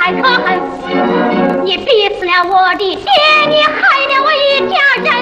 太可恨！你逼死了我的爹，你害了我一家人。